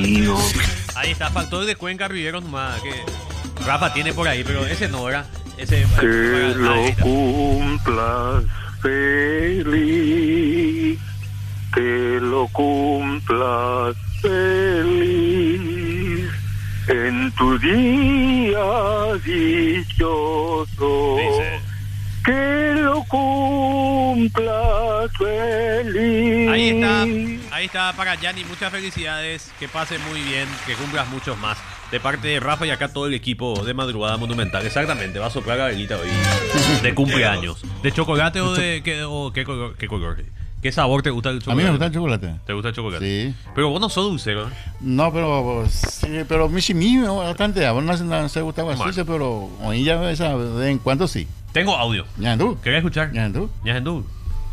Ahí está, factor de Cuenca Rivero nomás, que Rafa tiene por ahí, pero ese no era. Ese, Que ahí lo está. cumplas feliz, que lo cumplas feliz, en tu día dichoso, Dice. que lo cumplas feliz. Ahí está para Yanni, muchas felicidades, que pase muy bien, que cumplas muchos más. De parte de Rafa y acá todo el equipo de Madrugada Monumental. Exactamente, va a soplar la velita hoy de cumpleaños. ¿De chocolate o de qué color? ¿Qué sabor te gusta el chocolate? A mí me gusta el chocolate. ¿Te gusta el chocolate? Sí. Pero vos no sos dulcero, ¿eh? No, pero sí, pero mí bastante. A vos no se gustaba Bueno. así, pero hoy ya de vez en cuando sí. Tengo audio. ¿Ya tú? ¿Querés escuchar? ¿Ya tú? Ñajendú.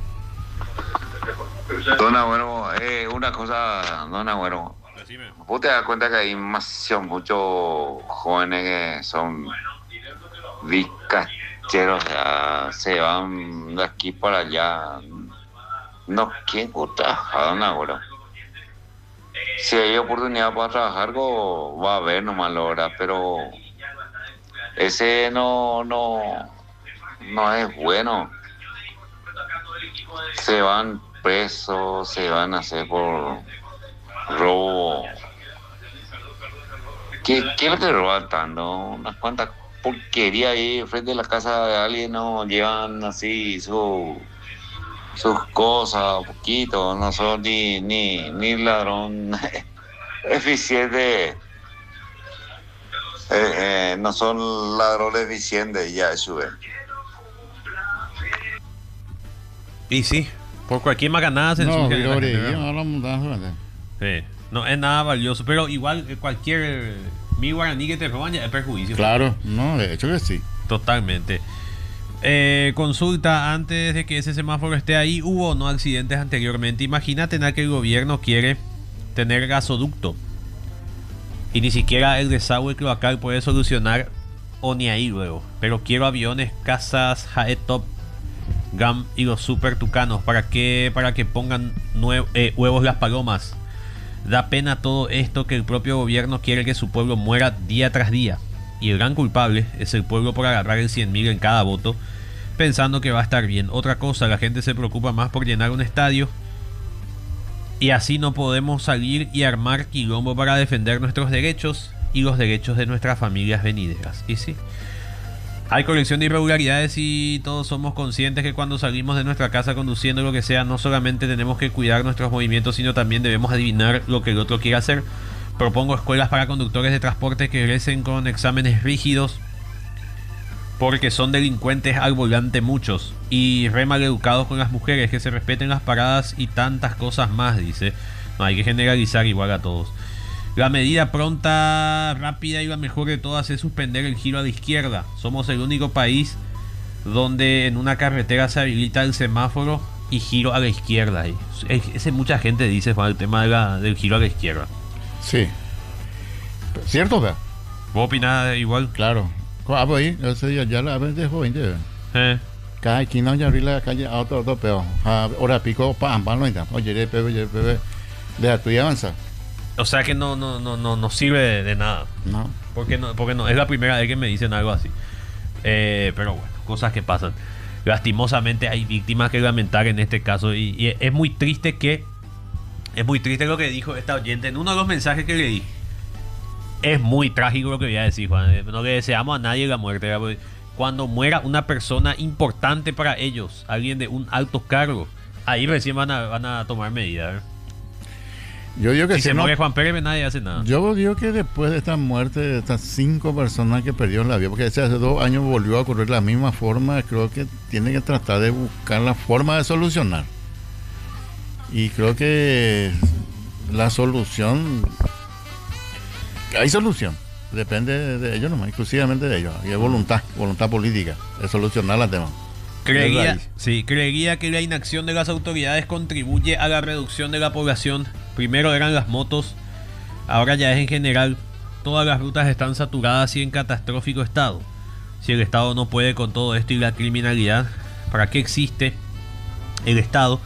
Don Agüero, una cosa, don Agüero, Decime. vos te das cuenta que hay muchos jóvenes que son bizcacheros, o sea, se van de aquí para allá, no quieren trabajar, don Agüero. Si hay oportunidad para trabajar, va a haber nomás la hora, pero ese no es bueno. Se van presos, se van a hacer por robo. ¿Qué es lo que roban tanto? Unas cuantas porquerías ahí frente a la casa de alguien, no llevan así sus cosas, poquito, no son ni ladrón eficiente. No son ladrones eficientes, ya eso es. Y sí, por cualquier macanada se No, ensucia la gente, yo ¿verdad? no hablamos de Sí, no es nada valioso, pero igual cualquier mi guaraní que te roban ya es perjuicio. Claro, no, de hecho que sí. Totalmente. Consulta, antes de que ese semáforo esté ahí, ¿hubo o no accidentes anteriormente? Imagínate que el gobierno quiere tener gasoducto y ni siquiera el desagüe cloacal puede solucionar, o ni ahí luego. Pero quiero aviones, casas, Jae Top Gam y los super tucanos. ¿Para qué? Para que pongan huevos las palomas. Da pena todo esto, que el propio gobierno quiere que su pueblo muera día tras día. Y el gran culpable es el pueblo por agarrar el 100.000 en cada voto, pensando que va a estar bien. Otra cosa, la gente se preocupa más por llenar un estadio, y así no podemos salir y armar quilombo para defender nuestros derechos y los derechos de nuestras familias venideras. Y sí, hay corrección de irregularidades y todos somos conscientes que cuando salimos de nuestra casa conduciendo lo que sea, no solamente tenemos que cuidar nuestros movimientos, sino también debemos adivinar lo que el otro quiere hacer. Propongo escuelas para conductores de transporte que egresen con exámenes rígidos, porque son delincuentes al volante muchos, y re mal educados con las mujeres, que se respeten las paradas y tantas cosas más, dice. No hay que generalizar igual a todos. La medida pronta, rápida y la mejor de todas es suspender el giro a la izquierda. Somos el único país donde en una carretera se habilita el semáforo y giro a la izquierda. Ese mucha gente dice, Juan, el tema del giro a la izquierda. Sí. ¿Cierto, vea? ¿Vos opinás igual? Claro. Ah, pues ahí, ese día ya la vez dejó 20. Cada esquina ya abrí la calle a otro peor. Ahora pico, pam, no está. Oye, pepe, deja tú y avanza. O sea que no sirve de nada. No. Porque no es la primera vez que me dicen algo así. Pero bueno, cosas que pasan. Lastimosamente hay víctimas que lamentar en este caso, y es muy triste lo que dijo esta oyente en uno de los mensajes que le di. Es muy trágico lo que voy a decir, Juan. No le deseamos a nadie la muerte. Cuando muera una persona importante para ellos, alguien de un alto cargo, ahí recién van a tomar medidas, ¿eh? Yo digo que Si sí, se no. muere Juan Pérez, nadie hace nada. Yo digo que después de esta muerte de estas 5 personas que perdieron la vida, porque hace 2 años volvió a ocurrir de la misma forma, creo que tiene que tratar de buscar la forma de solucionar. Y creo que la solución, hay solución, depende de ellos nomás, exclusivamente de ellos. Y es voluntad política de solucionar el tema. Creería que la inacción de las autoridades contribuye a la reducción de la población. Primero eran las motos, ahora ya es en general. Todas las rutas están saturadas y en catastrófico estado. Si el Estado no puede con todo esto y la criminalidad, ¿para qué existe el Estado?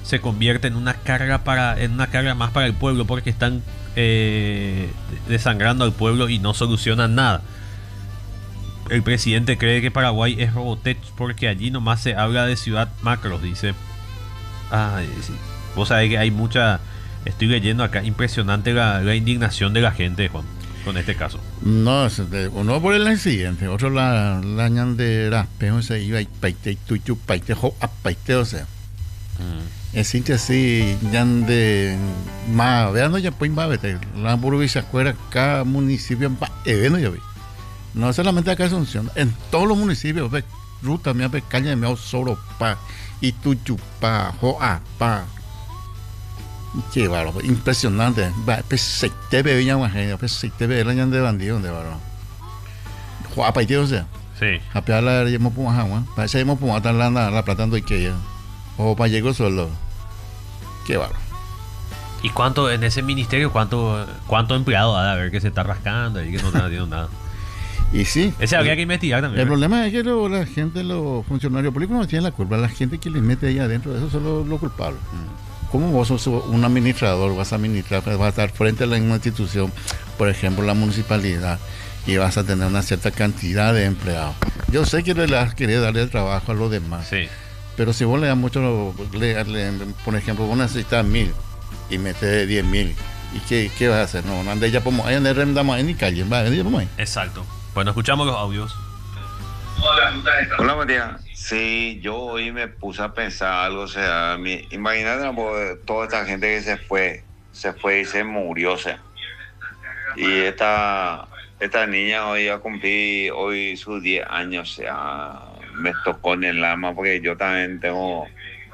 se convierte en una carga más para el pueblo, porque están desangrando al pueblo y no solucionan nada. El presidente cree que Paraguay es Robotech porque allí nomás se habla de ciudad macro, dice. Ay, sí. Vos sabés que hay mucha... Estoy leyendo acá, impresionante la indignación de la gente, Juan, con este caso. No, uno por el accidente, otro la ñande raspejo se iba y paite y tuyu paite jo a paite, o sea. Existe así ñande más veando ya pues va vete la burbuja escuela cada municipio va evento yo vi. No solamente acá en Asunción, en todos los municipios ve ruta me caña me solo pa y tuyu pa jo a pa. Qué bárbaro, impresionante. Se te ve bien, se te ve el año de bandido, de bárbaro. Juega para o sea. Sí. A pegar la hemos pumado, parece que hemos pumado la platando y que ya. O para llegar solo. Qué bárbaro. ¿Y cuánto en ese ministerio, cuánto empleado ha de haber que se está rascando y que no está haciendo nada? Y sí. Ese habría que investigar también. El problema es que la gente, los funcionarios políticos no tienen la culpa. La gente que les mete ahí adentro, eso son los culpables. ¿Cómo vos sos un administrador, vas a estar frente a una institución, por ejemplo la municipalidad, y vas a tener una cierta cantidad de empleados? Yo sé que querés darle el trabajo a los demás, sí. Pero si vos le das mucho, por ejemplo, vos necesitas 1.000 y metes 10.000, ¿y qué vas a hacer? No, ande ya como ahí, ande rendamos ahí ni calle, va, ahí. Exacto. Bueno, escuchamos los audios. Hola Matías, sí, yo hoy me puse a pensar algo, o sea, imagínate toda esta gente que se fue y se murió, o sea, y esta niña hoy va a cumplir hoy sus 10 años, o sea, me tocó en el alma porque yo también tengo,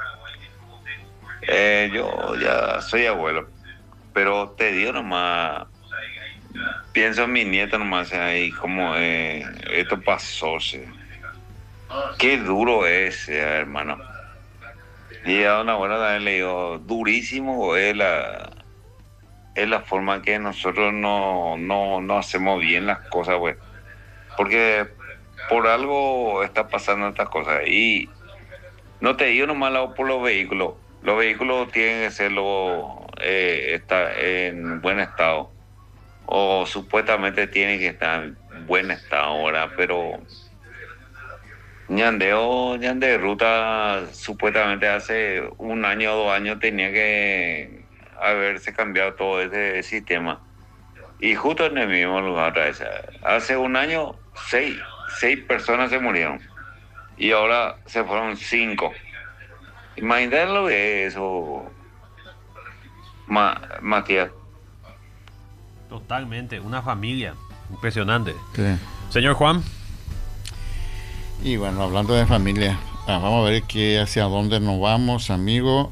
yo ya soy abuelo, pero te digo nomás, pienso en mi nieto nomás, o sea, y como esto pasó, o sea. Qué duro es, hermano. Y a una buena también le digo, durísimo es la forma que nosotros no hacemos bien las cosas, pues. Porque por algo está pasando estas cosas. Y no te digo nomás por los vehículos. Los vehículos tienen que ser estar en buen estado. O supuestamente tienen que estar en buen estado ahora, pero... Ñande ruta supuestamente hace 1 año o 2 años tenía que haberse cambiado todo ese sistema. Y justo en el mismo lugar otra vez. Hace 1 año 6 personas se murieron. Y ahora se fueron 5. Imagínate lo que es eso, Matías. Totalmente, una familia. Impresionante. Sí. Señor Juan. Y bueno, hablando de familia, vamos a ver hacia dónde nos vamos, amigo.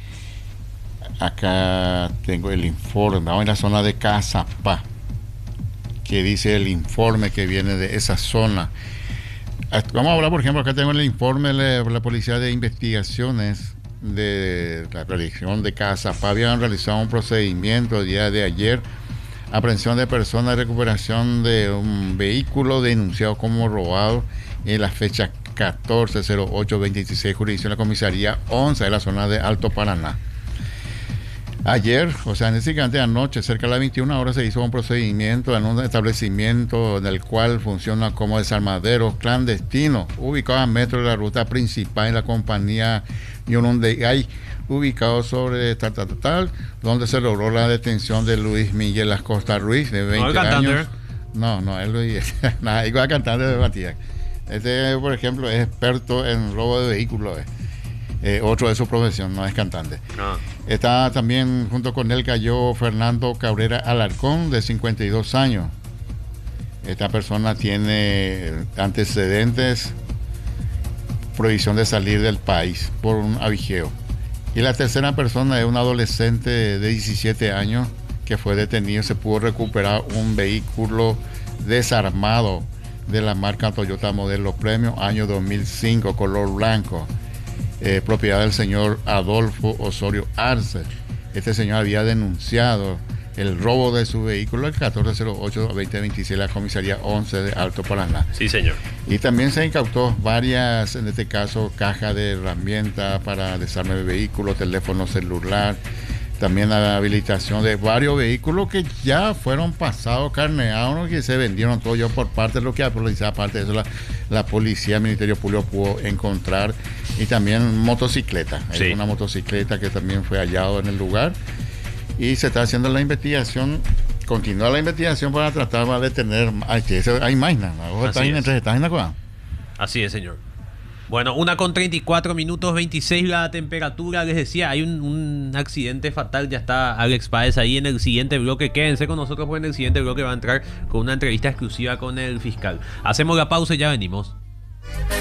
Acá tengo el informe, vamos a la zona de Cazapá, que dice el informe que viene de esa zona. Vamos a hablar, por ejemplo, acá tengo el informe de la Policía de Investigaciones de la región de Cazapá. Habían realizado un procedimiento el día de ayer, aprehensión de personas, recuperación de un vehículo denunciado como robado en la fecha 14/08/26, jurisdicción de la comisaría 11 de la zona de Alto Paraná. Ayer, o sea, en ese instante anoche, cerca de las 21 horas, se hizo un procedimiento en un establecimiento del cual funciona como desarmadero clandestino, ubicado a metros de la ruta principal en la compañía Hyundai, ubicado sobre tal, donde se logró la detención de Luis Miguel Acosta Ruiz, de 20 años. No, él Luis, nada, igual cantante de Matías. Este, por ejemplo, es experto en robo de vehículos. Otro de su profesión, no es cantante. No. Está también, junto con él cayó Fernando Cabrera Alarcón, de 52 años. Esta persona tiene antecedentes, prohibición de salir del país por un avigeo. Y la tercera persona es un adolescente de 17 años que fue detenido. Se pudo recuperar un vehículo desarmado de la marca Toyota modelo Premio, año 2005, color blanco, propiedad del señor Adolfo Osorio Arce. Este señor había denunciado el robo de su vehículo, el 1408-2026, la comisaría 11 de Alto Paraná. Sí, señor. Y también se incautó varias, en este caso, cajas de herramientas para desarme de vehículos, teléfono celular, también la habilitación de varios vehículos que ya fueron pasados, carneados, que se vendieron todo yo por parte de lo que la policía, aparte de eso, la policía, el Ministerio Público pudo encontrar, y también motocicleta. Sí. Hay una motocicleta que también fue hallado en el lugar, y se está haciendo la investigación. Continúa la investigación para tratar de detener. Hay más nada. Así es, señor. Bueno, 1:34 26 la temperatura. Les decía, hay un accidente fatal. Ya está Alex Páez ahí en el siguiente bloque. Quédense con nosotros porque en el siguiente bloque va a entrar con una entrevista exclusiva con el fiscal. Hacemos la pausa y ya venimos.